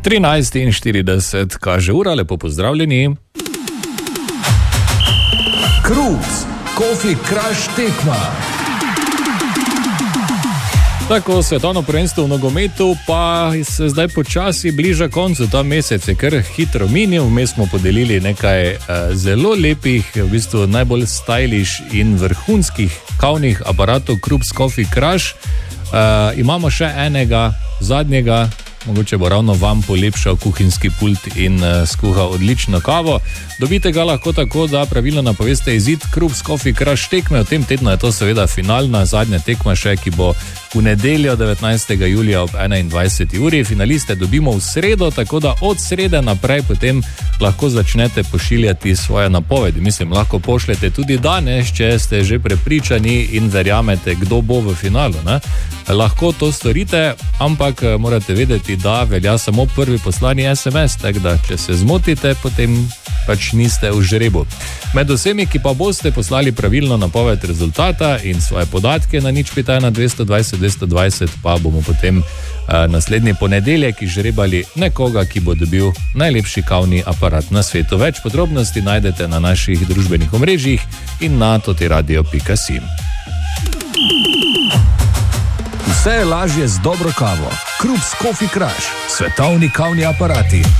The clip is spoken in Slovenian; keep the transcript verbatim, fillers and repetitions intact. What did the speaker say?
trinajst in štirideset kaže ura, lepo pozdravljeni. Kruz, Coffee Crush tekma. Tako, svetovno prvenstvo v nogometu pa se zdaj počasi bliža koncu. Ta mesec je kar hitro minil, vmes smo podelili nekaj eh, zelo lepih, v bistvu najbolj stylish in vrhunskih kavnih aparatov Krup's Coffee Crush. Eh, imamo še enega, zadnjega, mogoče bo ravno vam polepšal kuhinjski pult in uh, skuhal odlično kavo. Dobite ga lahko tako, da pravilno napoveste izid Krup's Coffee Crush tekme. V tem tednu je to seveda finalna, zadnja tekma še, ki bo v nedeljo devetnajstega julija ob enaindvajseti uri. Finaliste dobimo v sredo, tako da od srede naprej potem lahko začnete pošiljati svoje napovedi. Mislim, lahko pošljete tudi danes, če ste že prepričani in verjamete, kdo bo v finalu, ne? Lahko to storite, ampak morate vedeti, da velja samo prvi poslani es em es, tako da če se zmotite, potem pač niste v žrebu. Med vsemi, ki pa boste poslali pravilno napoved rezultata in svoje podatke na nič pet ena dvesto dvajset dvesto dvajset, pa bomo potem uh, naslednji ponedeljek izžrebali nekoga, ki bo dobil najlepši kavni aparat na svetu. Več podrobnosti najdete na naših družbenih omrežjih in na totiradio pika si. Vse je lažje z dobro kavo. Krup's Coffee Crush, svetovni kavni aparati.